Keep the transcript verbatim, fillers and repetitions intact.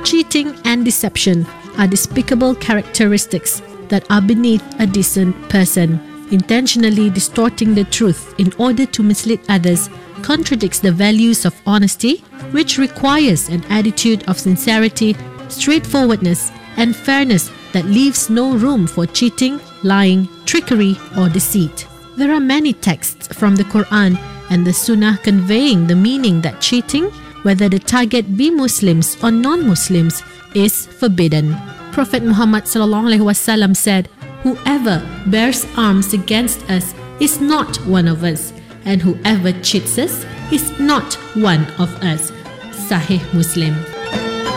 Cheating and deception are despicable characteristics that are beneath a decent person. Intentionally distorting the truth in order to mislead others contradicts the values of honesty, which requires an attitude of sincerity, straightforwardness, and fairness that leaves no room for cheating, lying, trickery, or deceit. There are many texts from the Quran and the Sunnah conveying the meaning that cheating, whether the target be Muslims or non-Muslims, is forbidden. Prophet Muhammad sallallahu alaihi wasallam said, "Whoever bears arms against us is not one of us, and whoever cheats us is not one of us." Sahih Muslim.